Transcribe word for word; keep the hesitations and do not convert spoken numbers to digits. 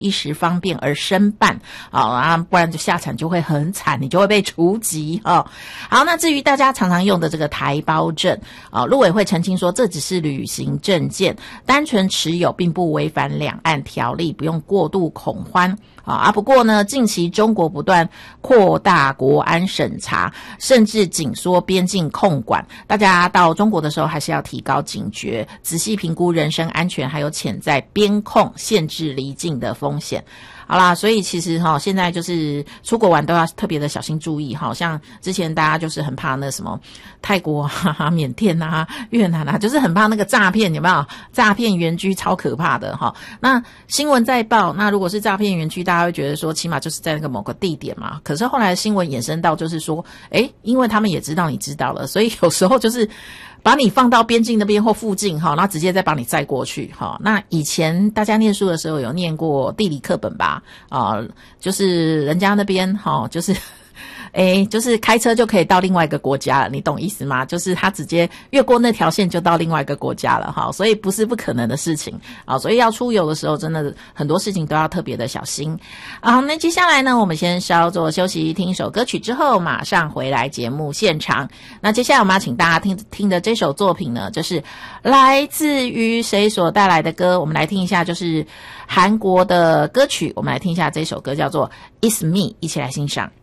一时方便而申办啊，不然就下场就会很惨，你就会被除籍哦。好，那至于大家常常用的这个台胞证啊，陆委会澄清说这只是旅行证件，单纯持有并不违反两岸条例，不用过度恐慌啊。啊，不过呢，近期中国不断扩大国安审查，甚至紧缩边境控管，大家到中国的时候还是要提高警觉，仔细评估人身安全还有潜在边控限制离境的风险。好啦，所以其实哈、哦，现在就是出国玩都要特别的小心注意哈。像之前大家就是很怕那什么泰国啊、缅甸啊、越南啊，就是很怕那个诈骗，有没有？诈骗园区超可怕的哈。那新闻在报，那如果是诈骗园区，大家会觉得说，起码就是在那个某个地点嘛。可是后来新闻衍生到就是说，诶，因为他们也知道你知道了，所以有时候就是把你放到边境那边或附近哈，那直接再把你载过去哈。那以前大家念书的时候有念过地理课本吧？啊、呃，就是人家那边哈，就是诶，就是开车就可以到另外一个国家了，你懂意思吗？就是他直接越过那条线就到另外一个国家了哈，所以不是不可能的事情啊。所以要出游的时候，真的很多事情都要特别的小心啊。那接下来呢，我们先稍作休息，听一首歌曲之后，马上回来节目现场。那接下来我们要请大家听听的这首作品呢，就是来自于谁所带来的歌？我们来听一下，就是韩国的歌曲。我们来听一下这首歌，叫做《It's Me》，一起来欣赏。